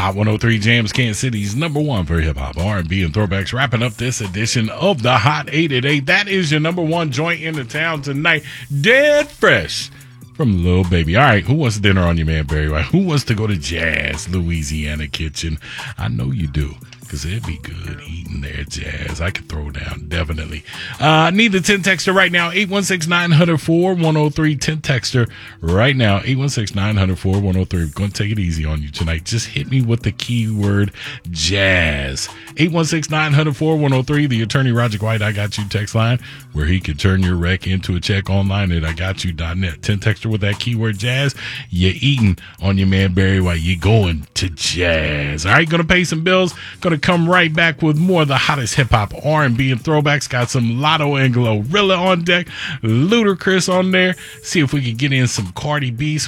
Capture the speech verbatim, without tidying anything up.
Hot one oh three Jams, Kansas City's number one for hip-hop, R and B, and throwbacks. Wrapping up this edition of the Hot eight at eight. That is your number one joint in the town tonight. Dead fresh from Lil Baby. All right, who wants dinner on your man, Barry White? Who wants to go to Jazz Louisiana Kitchen? I know you do, because it'd be good eating there, Jazz. I could throw down, definitely. Uh, need the ten texter right now, eight one six, nine zero four, one zero three. ten texter right now, eight one six, nine zero four, one zero three. We're going to take it easy on you tonight. Just hit me with the keyword Jazz. eight one six, nine zero four, one zero three. The attorney Roger White, I Got You text line, where he can turn your wreck into a check online at I got you dot net. ten texter with that keyword Jazz. You're eating on your man Barry White. You're going to Jazz. All right, going to pay some bills. Going to come right back with more of the hottest hip-hop, R and B, and throwbacks. Got some Lotto and Glorilla on deck. Ludacris on there. See if we can get in some Cardi B,